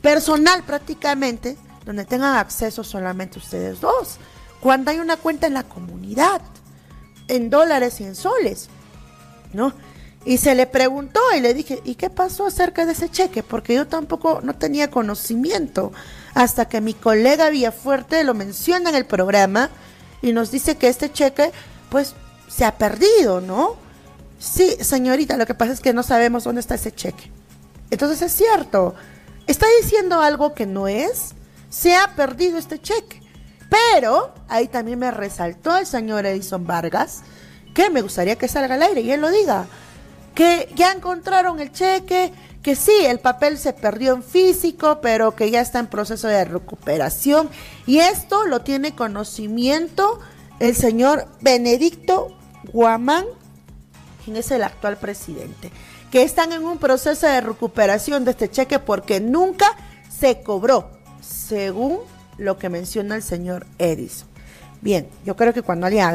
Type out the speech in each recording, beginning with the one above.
personal prácticamente, donde tengan acceso solamente ustedes dos, cuando hay una cuenta en la comunidad, en dólares y en soles, ¿no? Y se le preguntó y le dije, ¿y qué pasó acerca de ese cheque? Porque yo tampoco no tenía conocimiento hasta que mi colega Villafuerte lo menciona en el programa y nos dice que este cheque, pues, se ha perdido, ¿no? Sí, señorita, lo que pasa es que no sabemos dónde está ese cheque. Entonces es cierto, está diciendo algo que no es, se ha perdido este cheque. Pero ahí también me resaltó el señor Edison Vargas, que me gustaría que salga al aire y él lo diga, que ya encontraron el cheque, que sí, el papel se perdió en físico, pero que ya está en proceso de recuperación. Y esto lo tiene conocimiento el señor Benedicto Guamán, quien es el actual presidente, que están en un proceso de recuperación de este cheque porque nunca se cobró, según lo que menciona el señor Edison. Bien, yo creo que cuando alguien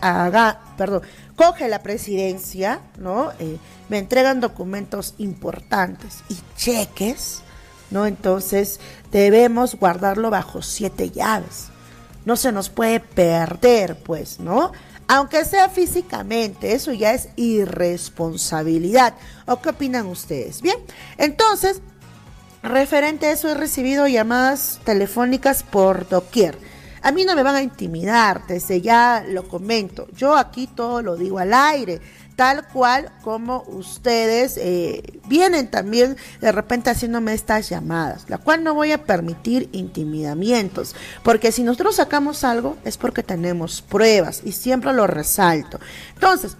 coge la presidencia, ¿no? Me entregan documentos importantes y cheques, ¿no? Entonces debemos guardarlo bajo 7 llaves. No se nos puede perder, pues, ¿no? Aunque sea físicamente, eso ya es irresponsabilidad. ¿O qué opinan ustedes? Bien, entonces, referente a eso, he recibido llamadas telefónicas por doquier. A mí no me van a intimidar, desde ya lo comento. Yo aquí todo lo digo al aire, tal cual como ustedes vienen también de repente haciéndome estas llamadas, la cual no voy a permitir intimidamientos, porque si nosotros sacamos algo es porque tenemos pruebas y siempre lo resalto. Entonces,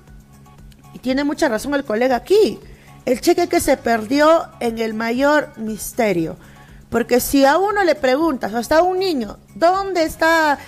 y tiene mucha razón el colega aquí, el cheque que se perdió en el mayor misterio. Porque si a uno le preguntas, o hasta a un niño, ¿dónde está,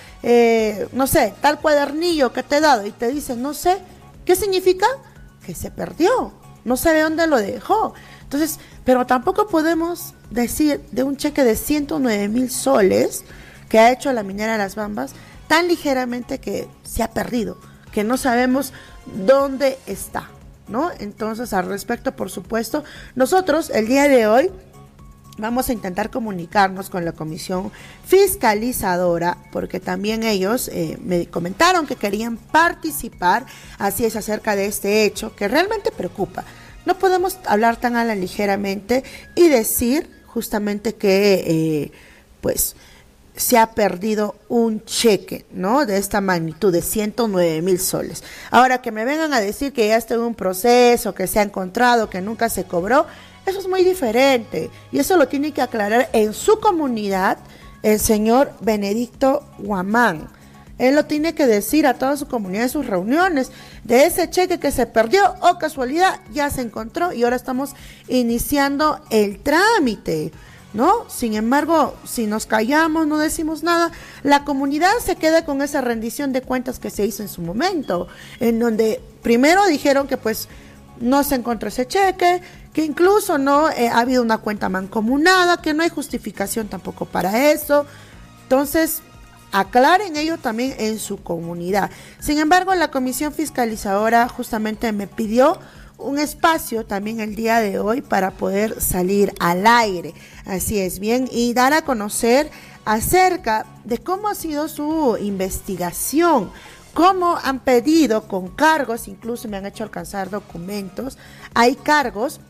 no sé, tal cuadernillo que te he dado? Y te dicen, no sé, ¿qué significa? Que se perdió, no sabe dónde lo dejó. Entonces, pero tampoco podemos decir de un cheque de 109,000 soles que ha hecho la minera Las Bambas tan ligeramente que se ha perdido, que no sabemos dónde está, ¿no? Entonces, al respecto, por supuesto, nosotros el día de hoy vamos a intentar comunicarnos con la comisión fiscalizadora, porque también ellos me comentaron que querían participar, así es, acerca de este hecho que realmente preocupa. No podemos hablar tan a la ligeramente y decir justamente que pues se ha perdido un cheque, ¿no? De esta magnitud, de 109,000 soles. Ahora, que me vengan a decir que ya está en un proceso, que se ha encontrado, que nunca se cobró, eso es muy diferente y eso lo tiene que aclarar en su comunidad el señor Benedicto Guamán. Él lo tiene que decir a toda su comunidad en sus reuniones de ese cheque que se perdió o casualidad ya se encontró y ahora estamos iniciando el trámite, ¿no? Sin embargo, si nos callamos, no decimos nada, la comunidad se queda con esa rendición de cuentas que se hizo en su momento, en donde primero dijeron que pues no se encontró ese cheque, que incluso no ha habido una cuenta mancomunada, que no hay justificación tampoco para eso. Entonces, aclaren ello también en su comunidad. Sin embargo, la comisión fiscalizadora justamente me pidió un espacio también el día de hoy para poder salir al aire. Así es, bien, y dar a conocer acerca de cómo ha sido su investigación, cómo han pedido con cargos, incluso me han hecho alcanzar documentos, hay cargos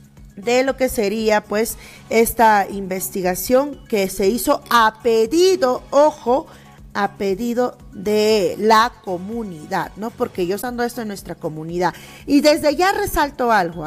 de lo que sería pues esta investigación que se hizo a pedido, ojo, a pedido de la comunidad, ¿no? Porque yo usando esto en nuestra comunidad. Y desde ya resalto algo,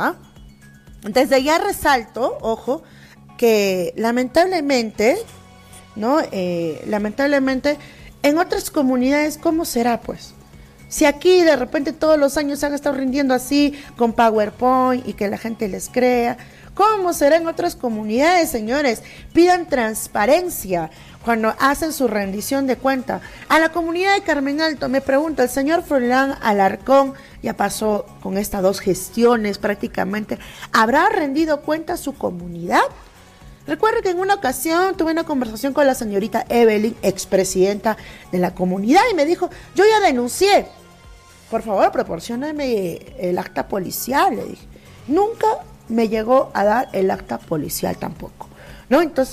Desde ya resalto, ojo, que lamentablemente, ¿no? Lamentablemente, en otras comunidades, ¿cómo será, pues? Si aquí de repente todos los años se han estado rindiendo así con PowerPoint y que la gente les crea, ¿cómo será en otras comunidades, señores? Pidan transparencia cuando hacen su rendición de cuenta. A la comunidad de Carmen Alto me pregunta, el señor Froilán Alarcón ya pasó con estas 2 gestiones prácticamente, ¿habrá rendido cuenta a su comunidad? Recuerdo que en una ocasión tuve una conversación con la señorita Evelyn, expresidenta de la comunidad, y me dijo, yo ya denuncié, por favor proporcióname el acta policial, le dije. Nunca me llegó a dar el acta policial tampoco, ¿no? Entonces